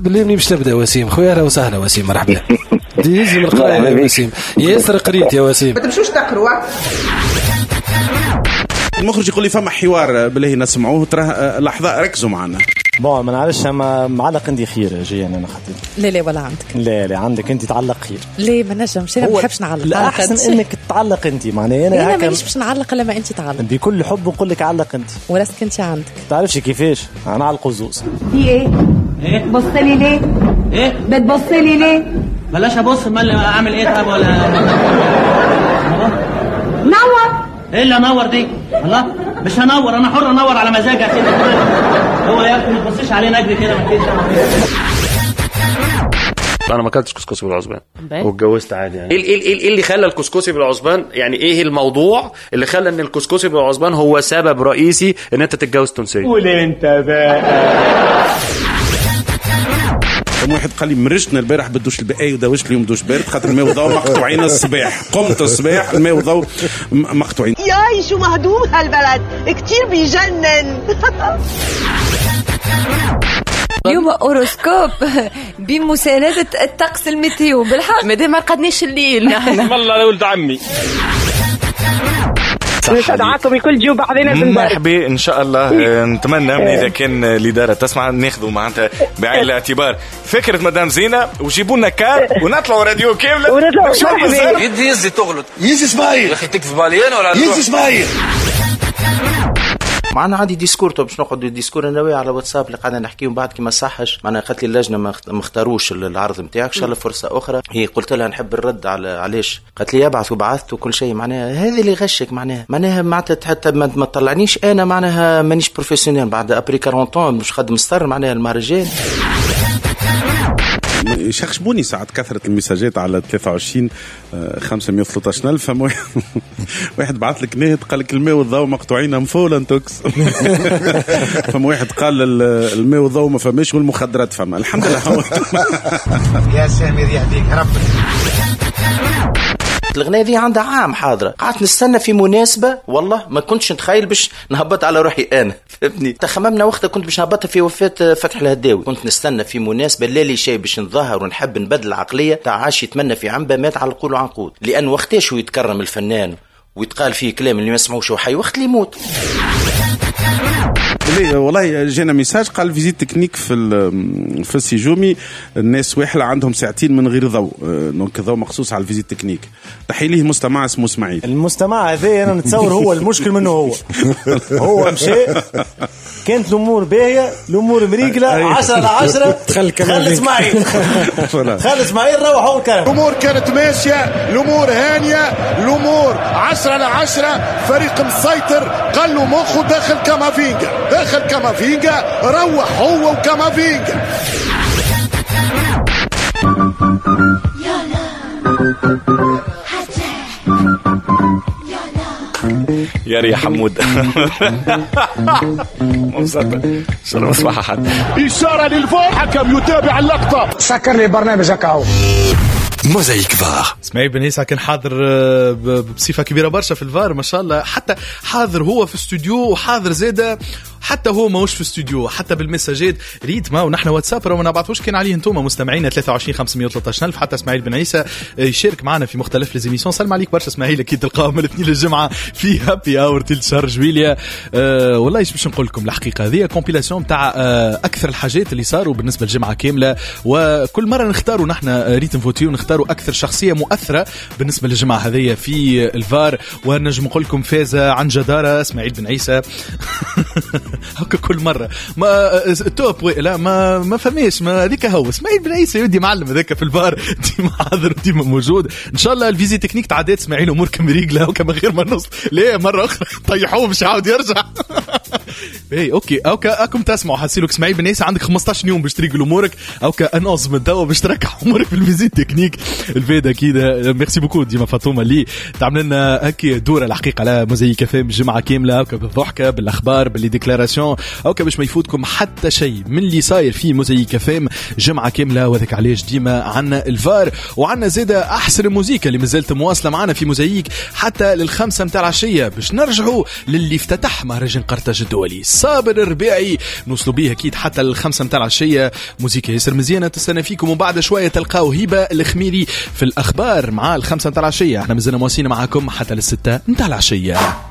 باللي مني باش نبدا وسيم خويا. اهلا وسهلا وسيم، مرحبا. ديز من القرايه يا وسيم، ياسر قريت يا وسيم. ما تمشوش تقروا. المخرج يقول لي فما حوار بالله نسمعوه، تراه لحظه ركزوا معنا. ما نعرفش، اما معلق عندي خير جاي انا خاطر. لا ولا عندك. لا عندك انت تعلق خير. لا ما نجمش، انا ما بحبش نعلق. لا احسن انك تعلق انت، معناها انا هكا مانيش باش نعلق لما انت تعلق. بكل حب نقول لك علق انت، وراسك انت عندك. تعرفش كيفاش انا على القزوز. في ايه بص لي ليه؟ ايه بتبص لي ليه؟ بلاش ابص، امال اعمل ايه؟ طب ولا نور. ايه اللي انور دي؟ الله مش هنور، انا حر انور على مزاجي كده. هو يا ابني ما تبصيش علينا اجري كده ما تجيش. انا ما اكلتش كسكسي بالعصبان واتجوزت عادي يعني. ايه اللي خلى الكسكسي بالعصبان يعني؟ ايه الموضوع اللي خلى ان الكسكسي بالعصبان هو سبب رئيسي ان انت تتجوز تونسيه؟ قول انت بقى. واحد قال لي مرجتنا البارح بدوش البقاي وداوش اليوم دوش بارد خاطر الماء وضوء مقطوعين الصباح. قمت الصباح الماء وضوء مقطوعين. ياي شو مهضوم هالبلد، كتير بيجنن. اليوم اوروسكوب بمساندة الطقس الميتيو بالحق. مادام ما رقدناش الليل نحن. والله يا ولد عمي نستدعاكم الكل جيوا بعضنا مرحبا ان شاء الله. نتمنى اذا كان الاداره تسمع ناخذوا معناتها بعين الاعتبار فكره مدام زينه وجيبوا لنا كار ونطلعوا راديو كامله ونطلعوا. يزي تغلط يزي سمايل يا اخي تكذب علينا ولا يزي سمايل. معنا عندي ديسكور باش نقعدوا ديسكور نووي على واتساب اللي قاعدين نحكيو بعد كي ما صحش. معناها قالت لي اللجنه ما اختاروش العرض نتاعك، ان شاء الله فرصه اخرى. هي قلت لها نحب الرد على علاش، قالت لي ابعث وبعثت وكل شيء. معناها هذه اللي غشك، معناها حتى ما تطلعنيش انا، معناها مانيش بروفيسيونيل بعد ابري 40 مش خدم ستار معناها المهرجان. يشخشبوني ساعات كثرة المساجات على 23 513 ألف. فما واحد بعث لك نهد قال لك الماء والضوء مقطوعين أنفولا توكس. فما واحد قال الماء والضوء ما فماش والمخدرات فما. الحمد لله. يا سامر يهديك ربك. الغناية دي عندها عام حاضرة، قعدت نستنى في مناسبة والله ما كنتش نتخيل باش نهبط على روحي أنا، فهمتني؟ تخممنا وقتها كنت باش نهبطها في وفاة فتح الهداوي. كنت نستنى في مناسبة لا لي شيء باش نظهر ونحب نبدل العقلية تاع عاش يتمنى في عنبة مات على القول عنقود. لأن وقتاش يتكرم الفنان ويتقال فيه كلام اللي ما يسمعوش وحي وقت اللي يموت. والله جانا ميساج قال فيزيت تكنيك في السيجومي الناس واحلة عندهم ساعتين من غير ضوء، دونك ضوء مخصوص على الفيزيت تكنيك. تحيي ليه مستمع اسمه اسماعيل. المستمع هذا انا نتصور هو المشكل منه، هو مشى كانت الامور باهيه، الامور مريقله 10/10. خلي اسماعيل روح هو الكلام. الامور كانت ماشيه، الامور هانيه، الامور 10/10. فريق مسيطر، قال له مخه داخل كامافينجا روح هو وكامافينجا. يا ريا حمود. شنو مصباح حد إشارة للفوق، حكم يتابع اللقطة. سكر لي برنامجك اهو. موزايك فار. اسماعيل بن عيسى كان حاضر بصفة كبيرة برشا في الفار ما شاء الله، حتى حاضر هو في استوديو وحاضر زيادة، حتى هو ماهوش في استوديو، حتى بالمساجات ريت ما ونحن واتساب وما نبعثوش كان عليه انتم مستمعينا 23 513 ألف. حتى اسماعيل بن عيسى يشارك معنا في مختلف ليزيميسيون. سلام عليك برشا اسماعيل، اكيد تلقاهم الاثنين الجمعة في هابي اور تيل شهر جويليا. والله ايش باش نقول لكم، الحقيقة هذه كومبيلاسيون تاع اكثر الحاجات اللي صاروا بالنسبة للجمعة كاملة، وكل مرة نختاروا نحن ريت نفوتيو ونختاروا اكثر شخصية مؤثرة بالنسبة للجمعة هذه في الفار. ونجم نقول لكم فاز عن جدارة اسماعيل بن عيسى. هكا كل مرة ما توب لا ما فماش ما هذيك هو اسماعيل بن عيسى يودي معلم هذاك في الفار ديما حاضر ديما موجود. ان شاء الله الفيزي تكنيك تعدات اسماعيل امور كم ريقله وكما غير ما نص ليه مرة اخرى طيحوه مش عاود يرجع. اي اوكي اكم تسمعوا حسيلك اسماعيل بن عيسى عندك 15 يوم باش تريقل امورك انظم الدواء باش تركع امورك في الفيزي تكنيك الفيدا كده. ميرسي بوكو ديما فاطمه اللي تعمل لنا هكي دوره الحقيقه على موزايك فام الجمعه كامله بالضحكه بالاخبار باللي ديكلاراسيون بس ما يفوتكم حتى شيء من اللي صاير في موزايك فام جمعه كامله. وذاك علاش ديما عنا الفار وعنا زاده احسن الموسيقى اللي مازالت مواصله معنا في موزايك حتى لل5 متاع العشيه باش نرجعوا للي افتتح مهرجان قرطاج الدولي. الدولي. صابر الربيعي نوصلوا به اكيد حتى الخمسة متاع العشيه، موسيقى ياسر مزيانه تستنى فيكم. وبعد شويه تلقاو هبه الخميري في الاخبار مع الخمسة متاع العشيه. احنا مازلنا مواصلين معاكم حتى للستة متاع العشيه.